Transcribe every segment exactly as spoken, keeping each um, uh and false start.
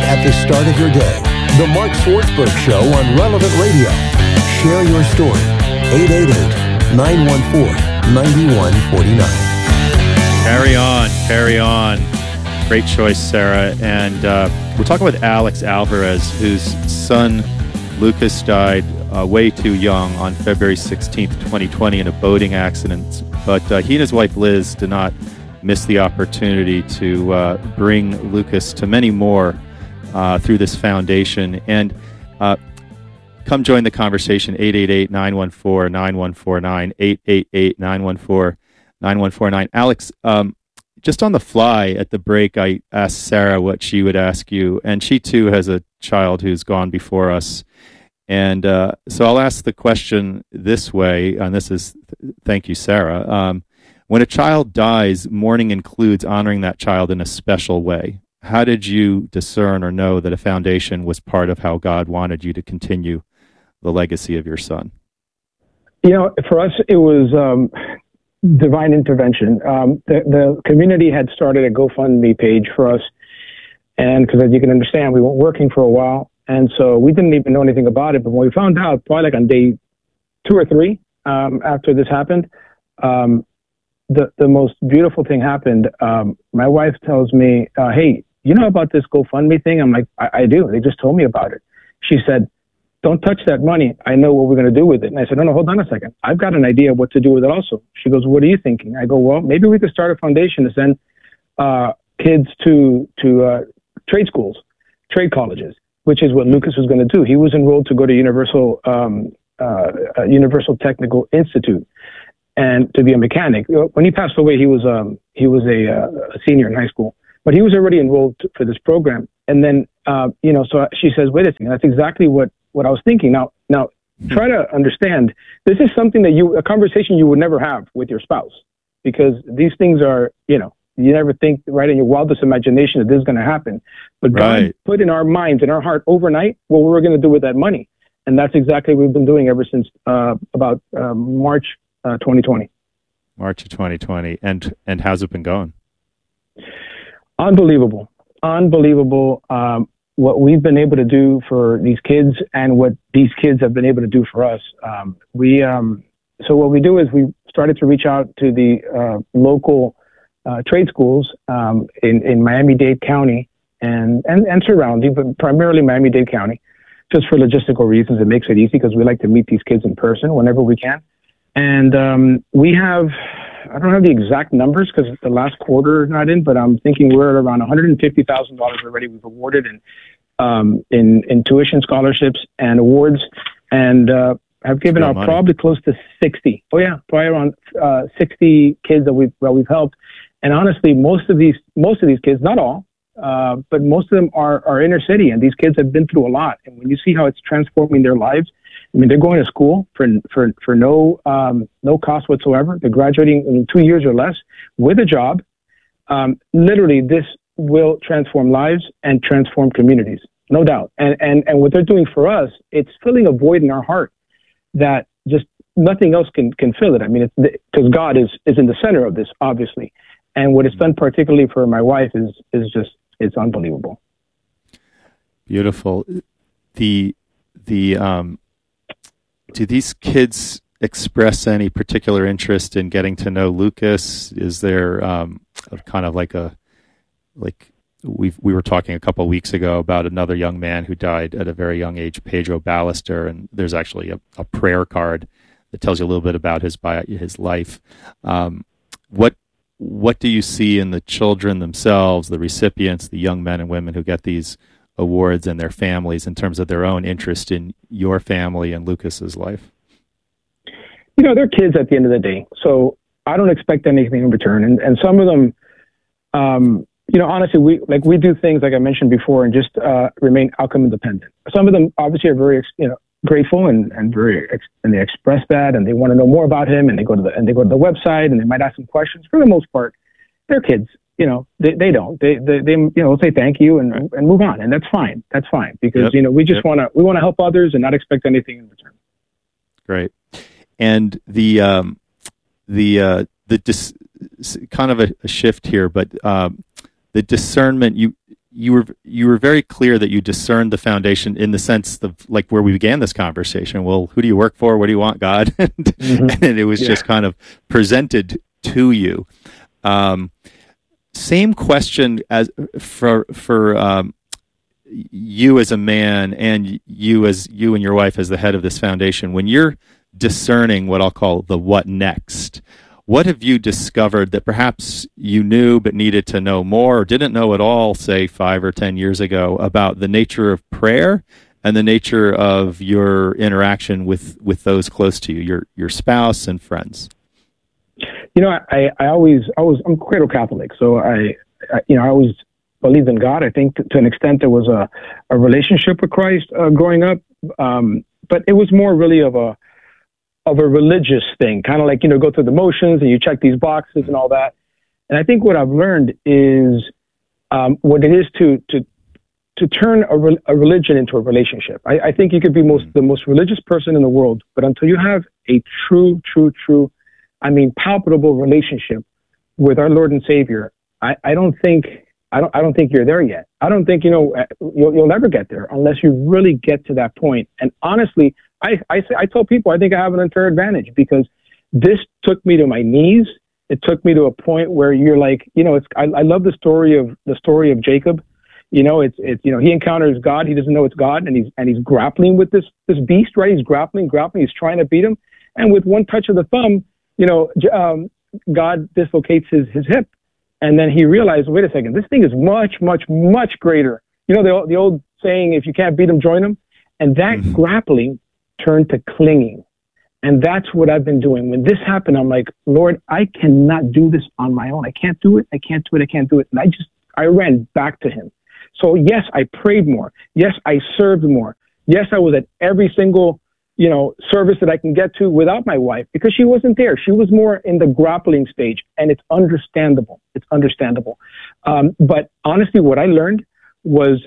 at the start of your day. The Mark Swartzberg Show on Relevant Radio. Share your story. eight eight eight, nine one four, nine one four nine. Carry on, carry on. Great choice, Sarah. And uh, we're talking with Alex Alvarez, whose son Lucas died uh, way too young on February sixteenth, twenty twenty in a boating accident. But uh, he and his wife Liz did not miss the opportunity to uh, bring Lucas to many more uh, through this foundation. And uh, come join the conversation, eight eight eight, nine one four, nine one four nine, eight eight eight, nine one four, nine one four nine. Alex, um, just on the fly at the break, I asked Sarah what she would ask you, and she too has a child who's gone before us. And uh, so I'll ask the question this way, and this is, thank you, Sarah. Um, when a child dies, mourning includes honoring that child in a special way. How did you discern or know that a foundation was part of how God wanted you to continue the legacy of your son? You know, for us, it was um, divine intervention. Um, the, the community had started a GoFundMe page for us, and because as you can understand, we weren't working for a while. And so we didn't even know anything about it. But when we found out, probably like on day two or three um, after this happened, um, the, the most beautiful thing happened. Um, my wife tells me, uh, hey, you know about this GoFundMe thing? I'm like, I, I do. They just told me about it. She said, don't touch that money. I know what we're going to do with it. And I said, no, no, hold on a second. I've got an idea of what to do with it also. She goes, what are you thinking? I go, well, maybe we could start a foundation to send uh, kids to, to uh, trade schools, trade colleges, which is what Lucas was going to do. He was enrolled to go to Universal um, uh, uh, Universal Technical Institute and to be a mechanic. When he passed away, he was um, he was a, uh, a senior in high school, but he was already enrolled to, for this program. And then uh, you know, so she says, "Wait a second, that's exactly what what I was thinking." Now, now try to understand. This is something that you a conversation you would never have with your spouse, because these things are, you know. You never think right in your wildest imagination that this is going to happen. But God right. put in our minds, in our heart overnight, what we were going to do with that money. And that's exactly what we've been doing ever since uh, about uh, March uh, twenty twenty. March of twenty twenty. And and how's it been going? Unbelievable. Unbelievable um, what we've been able to do for these kids and what these kids have been able to do for us. Um, we um, So what we do is we started to reach out to the uh, local Uh, trade schools um, in, in Miami-Dade County and, and, and surrounding, but primarily Miami-Dade County, just for logistical reasons. It makes it easy because we like to meet these kids in person whenever we can. And um, we have, I don't have the exact numbers because the last quarter is not in, but I'm thinking we're at around one hundred fifty thousand dollars already we've awarded in, um, in, in tuition scholarships and awards, and uh, have given out money. Probably close to sixty. Oh yeah, probably around uh, sixty kids that we've, well, we've helped. And honestly, most of these most of these kids, not all, uh, but most of them are, are inner city, and these kids have been through a lot. And when you see how it's transforming their lives, I mean, they're going to school for for for no um, no cost whatsoever. They're graduating in two years or less with a job. Um, literally, this will transform lives and transform communities, no doubt. And and and what they're doing for us, it's filling a void in our heart that just nothing else can can fill it. I mean, it's because God is is in the center of this, obviously. And what it's done particularly for my wife is is just, it's unbelievable. Beautiful. The the um, do these kids express any particular interest in getting to know Lucas? Is there um, a kind of like a like we we were talking a couple of weeks ago about another young man who died at a very young age, Pedro Ballester, and there's actually a, a prayer card that tells you a little bit about his bio, his life. Um, what What do you see in the children themselves, the recipients, the young men and women who get these awards and their families in terms of their own interest in your family and Lucas's life? You know, they're kids at the end of the day. So I don't expect anything in return. And, and some of them, um, you know, honestly, we like we do things like I mentioned before and just uh, remain outcome independent. Some of them obviously are very, you know, grateful and, and very and they express that and they want to know more about him and they go to the and they go to the website and they might ask some questions. For the most part, they're kids, you know, they they don't they they, they you know say thank you and, right. and move on, and that's fine. That's fine because yep. you know we just yep. want to we want to help others and not expect anything in return. Great. And the um, the uh, the dis- kind of a, a shift here, but um, the discernment you you were you were very clear that you discerned the foundation in the sense of like where we began this conversation. Well, who do you work for? What do you want, God? and, mm-hmm. and it was yeah. just kind of presented to you. Um, same question as for for um, you as a man, and you as you and your wife as the head of this foundation. When you're discerning what I'll call the what next, what have you discovered that perhaps you knew but needed to know more, or didn't know at all, say five or ten years ago, about the nature of prayer and the nature of your interaction with, with those close to you, your your spouse and friends? You know, I, I always, I was, I'm cradle Catholic, so I, I, you know, I always believed in God. I think to, to an extent there was a, a relationship with Christ uh, growing up, um, but it was more really of a, of a religious thing, kind of like, you know, go through the motions and you check these boxes and all that. And I think what I've learned is um, what it is to, to, to turn a, re- a religion into a relationship. I, I think you could be most, the most religious person in the world, but until you have a true, true, true, I mean, palpable relationship with our Lord and Savior, I, I don't think, I don't, I don't think you're there yet. I don't think, you know, you'll, you'll never get there unless you really get to that point. And honestly, I, I say, I tell people, I think I have an unfair advantage because this took me to my knees. It took me to a point where you're like, you know, it's, I, I love the story of the story of Jacob. You know, it's, it's, you know, he encounters God. He doesn't know it's God. And he's, and he's grappling with this, this beast, right? He's grappling, grappling. He's trying to beat him. And with one touch of the thumb, you know, um, God dislocates his, his hip. And then he realized, wait a second, this thing is much, much, much greater. You know, the, the old saying, if you can't beat him, join him. And that mm-hmm. grappling turned to clinging. And that's what I've been doing. When this happened, I'm like, Lord, I cannot do this on my own. I can't do it. I can't do it. I can't do it. And I just, I ran back to him. So yes, I prayed more. Yes, I served more. Yes, I was at every single, you know, service that I can get to without my wife because she wasn't there. She was more in the grappling stage, and it's understandable. It's understandable. Um, but honestly, what I learned was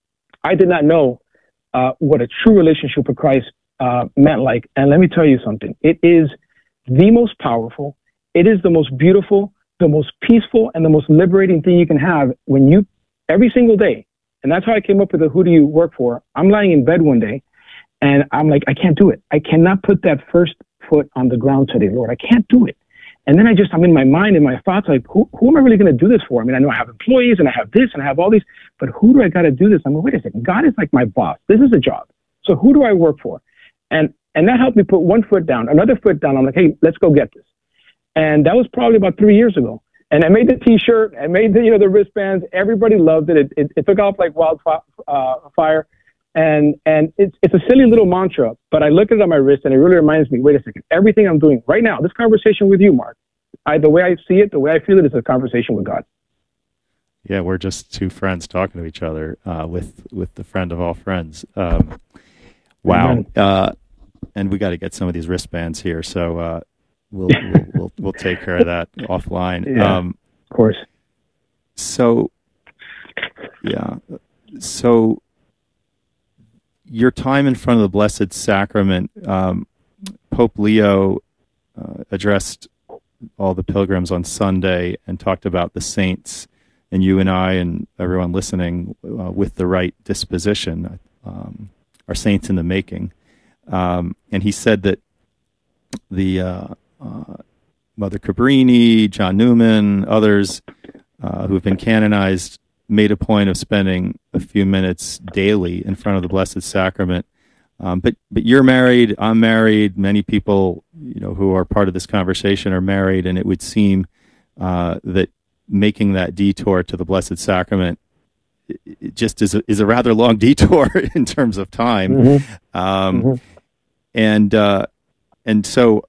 I did not know uh, what a true relationship with Christ uh, meant like. And let me tell you something. It is the most powerful. It is the most beautiful, the most peaceful, and the most liberating thing you can have when you, every single day. And that's how I came up with the who do you work for. I'm lying in bed one day, and I'm like, I can't do it. I cannot put that first foot on the ground today, Lord. I can't do it. And then I just, I'm in my mind and my thoughts, like, who, who am I really going to do this for? I mean, I know I have employees and I have this and I have all these, but who do I got to do this? I'm like, wait a second. God is like my boss. This is a job. So who do I work for? And, and that helped me put one foot down, another foot down. I'm like, hey, let's go get this. And that was probably about three years ago. And I made the T-shirt. I made the, you know, the wristbands. Everybody loved it. It, it, it took off like wildfire. Uh, And and it's it's a silly little mantra, but I look at it on my wrist and it really reminds me, wait a second, everything I'm doing right now, this conversation with you, Mark, I, the way I see it, the way I feel it is a conversation with God. Yeah, we're just two friends talking to each other uh, with, with the friend of all friends. Um, wow. Uh, and we got to get some of these wristbands here, so uh, we'll, we'll, we'll, we'll take care of that offline. Yeah, um, of course. So, yeah. So, your time in front of the Blessed Sacrament, um, Pope Leo uh, addressed all the pilgrims on Sunday and talked about the saints, and you and I and everyone listening uh, with the right disposition um, are saints in the making. Um, and he said that the uh, uh, Mother Cabrini, John Newman, others uh, who have been canonized made a point of spending a few minutes daily in front of the Blessed Sacrament. Um, but but you're married, I'm married, many people, you know, who are part of this conversation are married, and it would seem uh, that making that detour to the Blessed Sacrament it just is a, is a rather long detour in terms of time. Mm-hmm. Um, mm-hmm. And uh, and so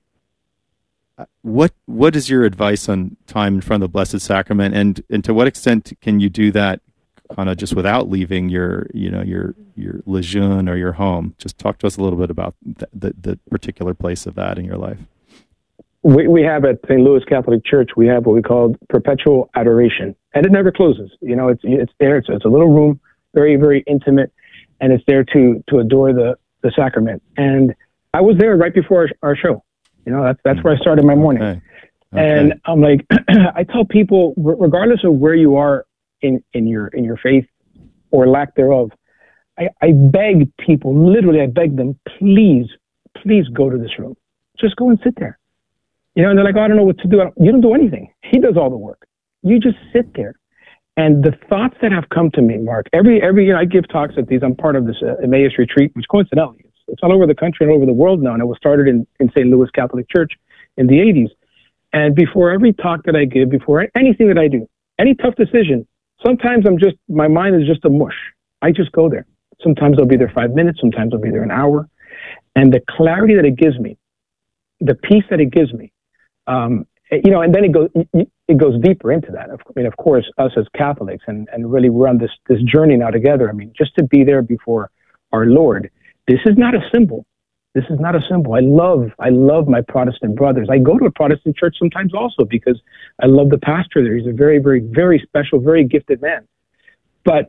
What what is your advice on time in front of the Blessed Sacrament, and, and to what extent can you do that kind of just without leaving your you know your your lejeune or your home? Just talk to us a little bit about the the, the particular place of that in your life. We we have at Saint Louis Catholic Church, we have what we call perpetual adoration, and it never closes. You know, it's it's there. It's, it's a little room, very very intimate, and it's there to to adore the the sacrament. And I was there right before our, our show. You know, that's that's where I started my morning. Okay. Okay. And I'm like, I tell people, regardless of where you are in, in your in your faith, or lack thereof, I, I beg people, literally, I beg them, please, please go to this room. Just go and sit there. You know, and they're like, oh, I don't know what to do. I don't, you don't do anything. He does all the work. You just sit there. And the thoughts that have come to me, Mark, every every year I give talks at these. I'm part of this uh, Emmaus retreat, which coincidentally, it's, it's all over the country and all over the world now. And it was started in, in Saint Louis Catholic Church in the eighties. And before every talk that I give, before anything that I do, any tough decision, sometimes I'm just, my mind is just a mush. I just go there. Sometimes I'll be there five minutes. Sometimes I'll be there an hour. And the clarity that it gives me, the peace that it gives me, um, you know, and then it goes, it goes deeper into that. I mean, of course, us as Catholics, and, and really we're on this, this journey now together. I mean, just to be there before our Lord, this is not a symbol. This is not a symbol. I love, I love my Protestant brothers. I go to a Protestant church sometimes also because I love the pastor there. He's a very, very, very special, very gifted man. But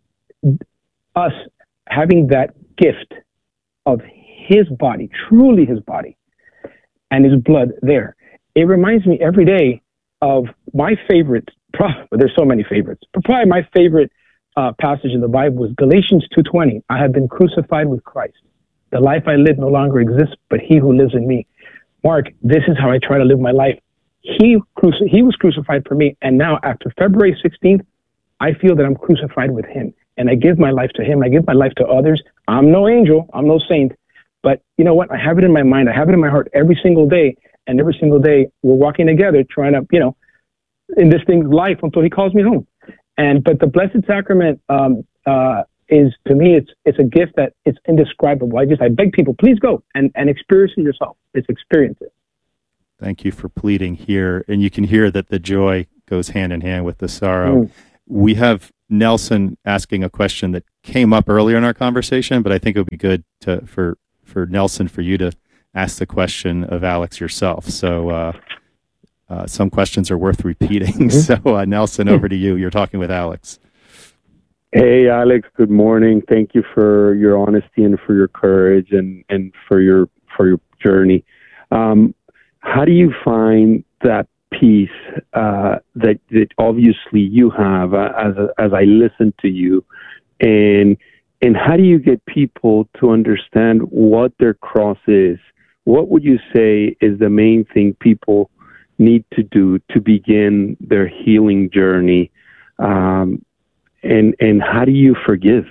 us having that gift of his body, truly his body, and his blood there, it reminds me every day of my favorite, well, there's so many favorites, but probably my favorite uh, passage in the Bible is Galatians two twenty. I have been crucified with Christ. The life I live no longer exists, but he who lives in me. Mark, this is how I try to live my life. He, cruci- he was crucified for me, and now after February sixteenth, I feel that I'm crucified with him, and I give my life to him. I give my life to others. I'm no angel. I'm no saint. But you know what? I have it in my mind. I have it in my heart every single day. And every single day we're walking together trying to, you know, in this thing's life until he calls me home. And, but the Blessed Sacrament um, uh, is, to me, it's it's a gift that it's indescribable. I just, I beg people, please go and, and experience it yourself. It's experience it. Thank you for pleading here. And you can hear that the joy goes hand in hand with the sorrow. Mm. We have Nelson asking a question that came up earlier in our conversation, but I think it would be good to, for, for Nelson, for you to ask the question of Alex yourself. So uh, uh, some questions are worth repeating. Mm-hmm. So uh, Nelson, over to you. You're talking with Alex. Hey, Alex. Good morning. Thank you for your honesty and for your courage and, and for your for your journey. Um, how do you find that peace uh, that that obviously you have uh, as a, as I listen to you, and and how do you get people to understand what their cross is? What would you say is the main thing people need to do to begin their healing journey? Um, and and how do you forgive?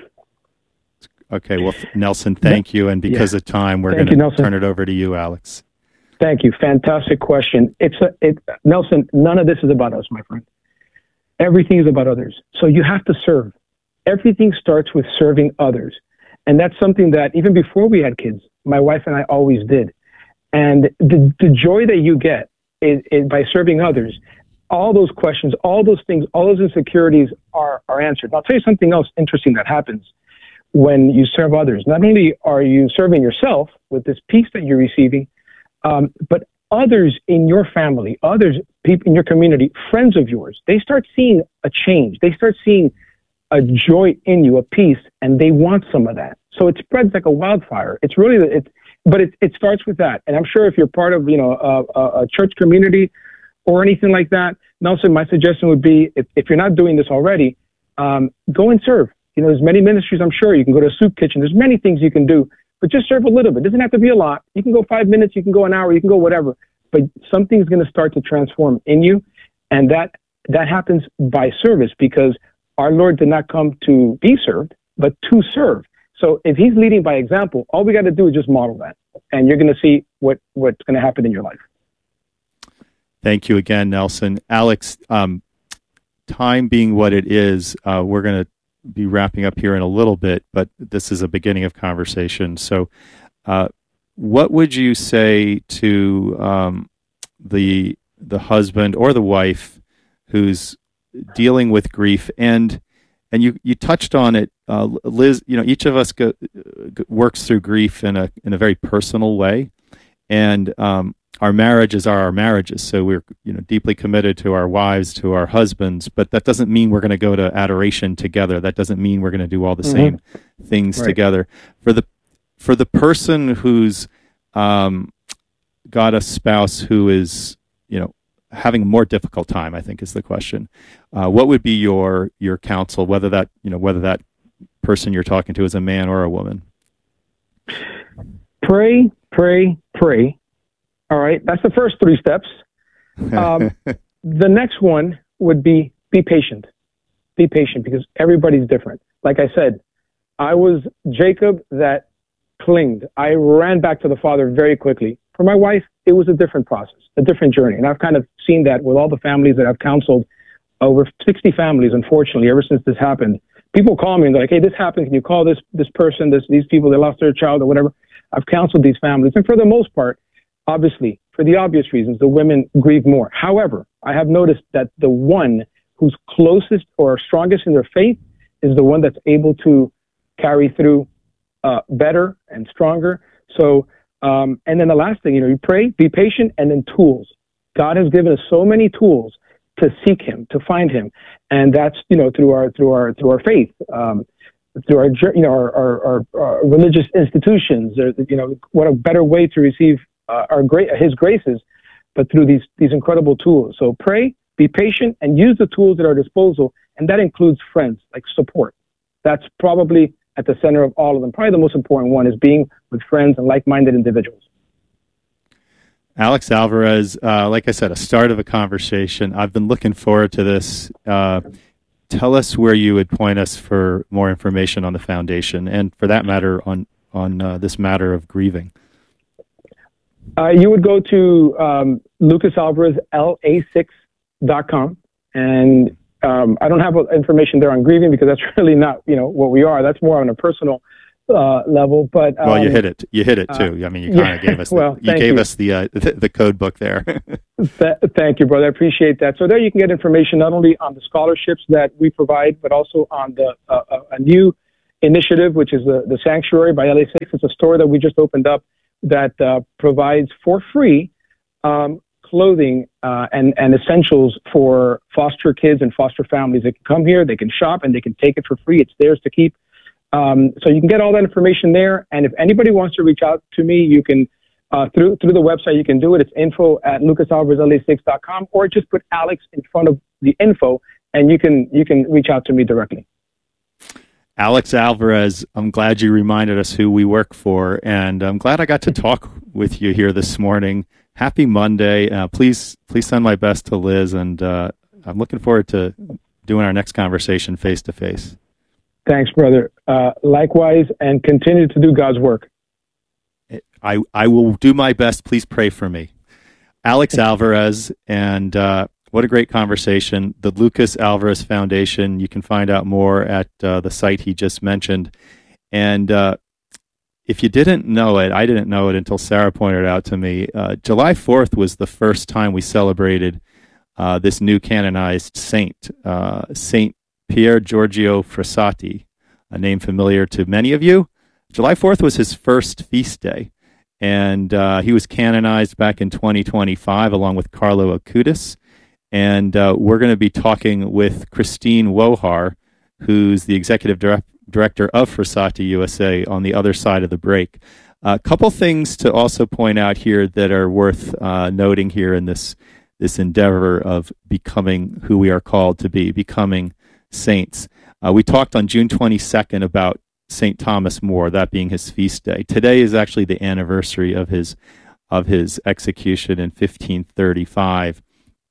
Okay, well, Nelson, thank you. And because yeah. of time, we're going to turn it over to you, Alex. Thank you. Fantastic question. It's a, it, Nelson, none of this is about us, my friend. Everything is about others. So you have to serve. Everything starts with serving others. And that's something that even before we had kids, my wife and I always did. And the, the joy that you get is, is by serving others, all those questions, all those things, all those insecurities are, are answered. I'll tell you something else interesting that happens when you serve others. Not only are you serving yourself with this peace that you're receiving, um, but others in your family, others people in your community, friends of yours, they start seeing a change. They start seeing a joy in you, a peace, and they want some of that. So it spreads like a wildfire. It's really, it's, but it, it starts with that. And I'm sure if you're part of, you know, a, a church community or anything like that, Nelson, my suggestion would be, if, if you're not doing this already, um, go and serve. You know, there's many ministries, I'm sure. You can go to a soup kitchen. There's many things you can do, but just serve a little bit. It doesn't have to be a lot. You can go five minutes, you can go an hour, you can go whatever, but something's going to start to transform in you. And that, that happens by service, because our Lord did not come to be served, but to serve. So if he's leading by example, all we got to do is just model that, and you're going to see what, what's going to happen in your life. Thank you again, Nelson. Alex, um, time being what it is, uh, we're going to be wrapping up here in a little bit, but this is a beginning of conversation. So uh, what would you say to um, the the husband or the wife who's dealing with grief? And and you, you touched on it, uh, Liz. You know, each of us go, works through grief in a in a very personal way, and um, our marriages are our marriages. So we're you know deeply committed to our wives, to our husbands. But that doesn't mean we're going to go to adoration together. That doesn't mean we're going to do all the mm-hmm. same things right. together. For the for the person who's um, got a spouse who is you know. having a more difficult time, I think is the question. Uh, what would be your your counsel? Whether that you know whether that person you're talking to is a man or a woman? Pray, pray, pray. All right, that's the first three steps. Um, the next one would be be patient. Be patient because everybody's different. Like I said, I was Jacob that clinged. I ran back to the Father very quickly. For my wife, it was a different process, a different journey. And I've kind of seen that with all the families that I've counseled, over sixty families, unfortunately, ever since this happened. People call me and they're like, hey, this happened. Can you call this this person, this these people, they lost their child or whatever? I've counseled these families. And for the most part, obviously, for the obvious reasons, the women grieve more. However, I have noticed that the one who's closest or strongest in their faith is the one that's able to carry through uh, better and stronger. So, um, and then the last thing, you know, you pray, be patient, and then tools. God has given us so many tools to seek Him, to find Him, and that's, you know, through our through our through our faith, um, through our you know our our, our, our religious institutions. Or, you know, what a better way to receive uh, our great His graces, but through these these incredible tools. So pray, be patient, and use the tools at our disposal, and that includes friends, like support. That's probably at the center of all of them. Probably the most important one is being with friends and like-minded individuals. Alex Alvarez, uh, like I said, a start of a conversation. I've been looking forward to this. Uh, tell us where you would point us for more information on the foundation, and for that matter, on on uh, this matter of grieving. Uh, you would go to um, Lucas Alvarez L A six dot com, and um, I don't have information there on grieving because that's really not, you know, what we are. That's more on a personal uh, level. But um, well, you hit it. You hit it too. Uh, I mean, you kind of yeah, gave us. The, well, you gave you. us the, uh, the the code book there. Th- thank you, brother. I appreciate that. So there you can get information not only on the scholarships that we provide, but also on the uh, a new initiative, which is the the Sanctuary by L A six. It's a store that we just opened up that uh, provides for free um, clothing uh, and, and essentials for foster kids and foster families. They can come here, they can shop, and they can take it for free. It's theirs to keep. Um, so you can get all that information there. And if anybody wants to reach out to me, you can, uh, through through the website, you can do it. It's info at lucas alvarez l a six dot com, or just put Alex in front of the info, and you can you can reach out to me directly. Alex Alvarez, I'm glad you reminded us who we work for, and I'm glad I got to talk with you here this morning. Happy Monday. Uh, please please send my best to Liz, and uh, I'm looking forward to doing our next conversation face-to-face. Thanks, brother. Uh, likewise, and continue to do God's work. I, I will do my best. Please pray for me. Alex Alvarez, and uh, what a great conversation. The Lucas Alvarez Foundation, you can find out more at uh, the site he just mentioned. And uh, if you didn't know it, I didn't know it until Sarah pointed it out to me. Uh, July fourth was the first time we celebrated uh, this new canonized saint, uh, Saint Pier Giorgio Frassati, a name familiar to many of you. July fourth was his first feast day, and uh, he was canonized back in twenty twenty-five along with Carlo Acutis. And uh, we're going to be talking with Christine Wohar, who's the executive direct- director of Frassati U S A, on the other side of the break. A uh, couple things to also point out here that are worth uh, noting here in this this endeavor of becoming who we are called to be, becoming saints. Uh, we talked on June twenty-second about Saint Thomas More, that being his feast day. Today is actually the anniversary of his of his execution in fifteen thirty-five.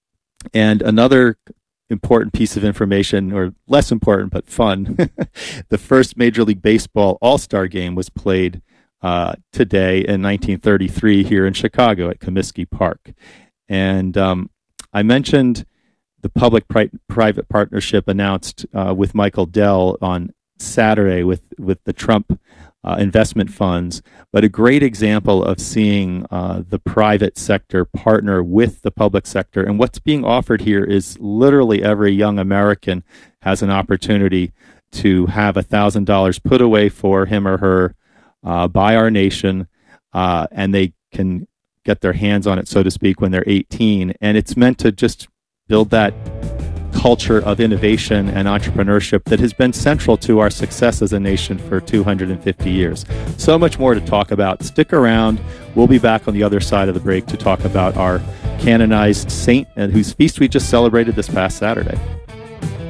And another important piece of information, or less important but fun, the first Major League Baseball All-Star game was played uh, today in nineteen thirty-three here in Chicago at Comiskey Park. And um, I mentioned the public-private partnership announced uh, with Michael Dell on Saturday with, with the Trump uh, investment funds, but a great example of seeing uh, the private sector partner with the public sector. And what's being offered here is literally every young American has an opportunity to have one thousand dollars put away for him or her uh, by our nation, uh, and they can get their hands on it, so to speak, when they're eighteen. And it's meant to just build that culture of innovation and entrepreneurship that has been central to our success as a nation for two hundred fifty years. So much more to talk about. Stick around. We'll be back on the other side of the break to talk about our canonized saint and whose feast we just celebrated this past Saturday.